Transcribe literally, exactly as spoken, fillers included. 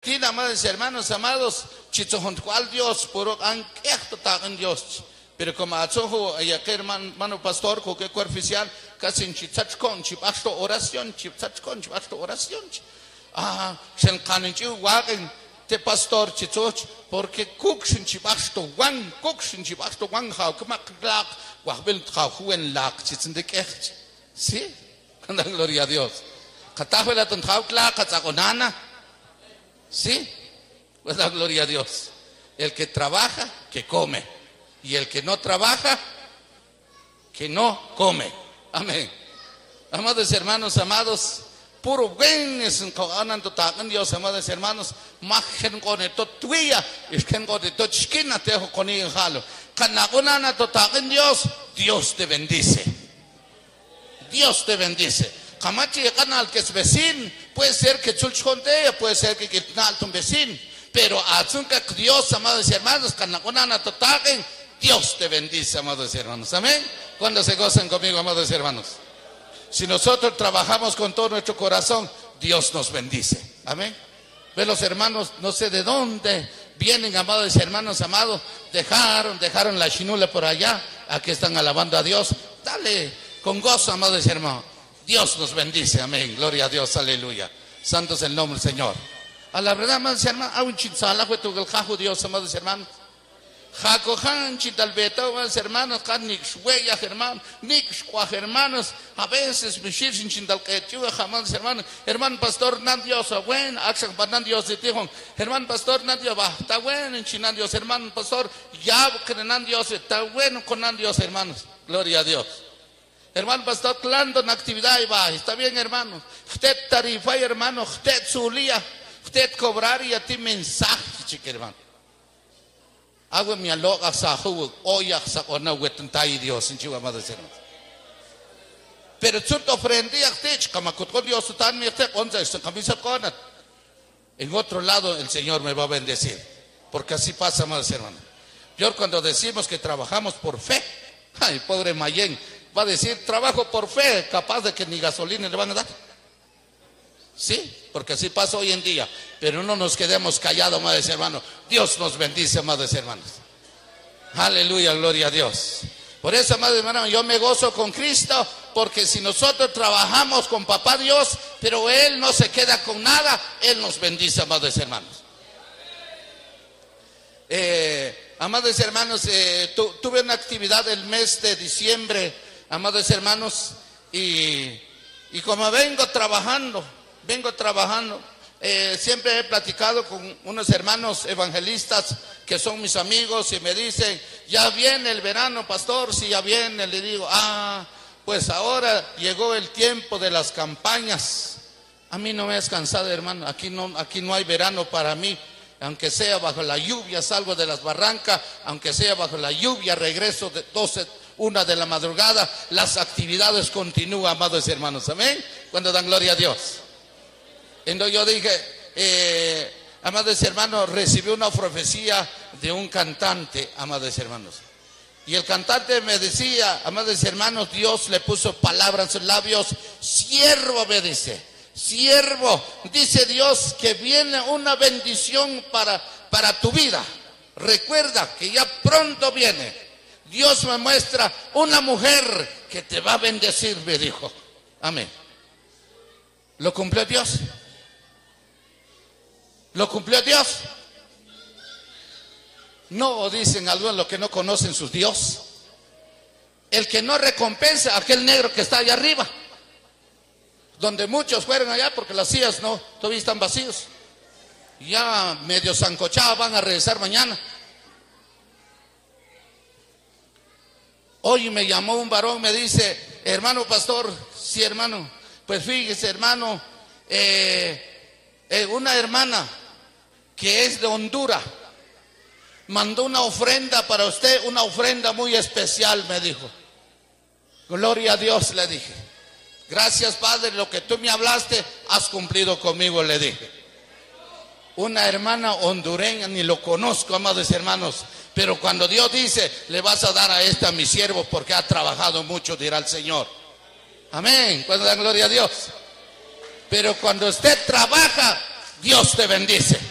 Argentina, amados hermanos amados, chichojontual Dios, por anquejo tagan Dios. Pero como azojo, ya que hermano pastor, que cuerpo oficial, casi en chichachcon, chipasto oración, chichachcon, chipasto oración. Ah, se encanenchiu wagen, te pastor chichoch, porque kukshin chipasto wang, kukshin chipasto wang, how come lak, wahbel trajuen lak, chitzendekech. Sí, con la gloria a Dios. Catajuela tonjau lak, katzagonana. Sí, pues la gloria a Dios. El que trabaja, que come. Y el que no trabaja, que no come. Amén. Amados hermanos, amados, puro buen es en Dios, amados hermanos. Machen con esto tuya, es que con esto chiquina te dejo con el jalo. Canagonana totagen Dios, Dios te bendice. Dios te bendice. Camachi de canal que es vecino, puede ser que chulchonte, puede ser que quitnal tu vecino, pero azunca Dios, amados hermanos, canagonana totagen, Dios te bendice, amados hermanos. Amén. Cuando se gozan conmigo, amados hermanos. Si nosotros trabajamos con todo nuestro corazón, Dios nos bendice. Amén. Ve los hermanos, no sé de dónde vienen, amados hermanos, amados, dejaron, dejaron la chinula por allá, aquí están alabando a Dios. Dale con gozo, amados hermanos. Dios nos bendice, amén, gloria a Dios, aleluya. Santo es el nombre del Señor. A la verdad, amados hermanos, a un chinzala fue tu geljajo Dios, amados hermanos. Jacojan, chitalbeta, amados hermanos, canik huella, hermanos, nik hermanos, a veces me sin chintalquetiu, amados hermanos, hermano pastor, nan Dios, buen, axan panan Dios de tijón, hermano pastor, nan Dios, va, está bueno en chinan Dios, hermano pastor, ya que nan Dios, está bueno con nan Dios, hermanos, gloria a Dios. Hermano pastor, clando en actividad y va, está bien, hermano. Usted tarifa, hermano, usted zulía, usted cobrar y a ti mensaje, chique, hermano. Hago mi aloga sahu, oya sakona wetuntai Dios, en Chihuahua, amados hermanos. Pero tú te ofrendí a usted, como con Dios, tan mi usted, once, se camisa con. En otro lado, el Señor me va a bendecir, porque así pasa, amados hermanos. Yo cuando decimos que trabajamos por fe, ay, pobre Mayen, va a decir, trabajo por fe, capaz de que ni gasolina le van a dar. Sí, porque así pasa hoy en día. Pero no nos quedemos callados, amados hermanos. Dios nos bendice, amados hermanos. Aleluya, gloria a Dios. Por eso, amados hermanos, yo me gozo con Cristo, porque si nosotros trabajamos con Papá Dios, pero Él no se queda con nada, Él nos bendice, amados hermanos. Eh, amados hermanos, eh, tu, tuve una actividad el mes de diciembre, amados hermanos, y, y como vengo trabajando, vengo trabajando, eh, siempre he platicado con unos hermanos evangelistas que son mis amigos y me dicen, ya viene el verano, pastor, si ya viene, le digo, ah, pues ahora llegó el tiempo de las campañas. A mí no me has cansado, hermano, aquí no, aquí no hay verano para mí. Aunque sea bajo la lluvia, salgo de las barrancas, aunque sea bajo la lluvia, regreso de doce, una de la madrugada, las actividades continúan, amados hermanos, amén, cuando dan gloria a Dios. Entonces yo dije, eh, amados hermanos, recibí una profecía de un cantante, amados hermanos, y el cantante me decía, amados hermanos, Dios le puso palabras en sus labios, siervo, me dice, siervo, dice Dios que viene una bendición para, para tu vida. Recuerda que ya pronto viene. Dios me muestra una mujer que te va a bendecir, me dijo. Amén. ¿Lo cumplió Dios? ¿Lo cumplió Dios? No, dicen algunos los que no conocen sus Dios. El que no recompensa a aquel negro que está allá arriba, donde muchos fueron allá porque las sillas no, todavía están vacíos. Ya medio zancochados, van a regresar mañana. Hoy me llamó un varón, me dice, hermano pastor, sí hermano, pues fíjese hermano, eh, eh, una hermana que es de Honduras mandó una ofrenda para usted, una ofrenda muy especial, me dijo. Gloria a Dios, le dije. Gracias, Padre, lo que tú me hablaste, has cumplido conmigo, le dije. Una hermana hondureña, ni lo conozco, amados hermanos, pero cuando Dios dice, le vas a dar a este a mi siervo porque ha trabajado mucho, dirá el Señor. Amén, cuando dan gloria a Dios. Pero cuando usted trabaja, Dios te bendice.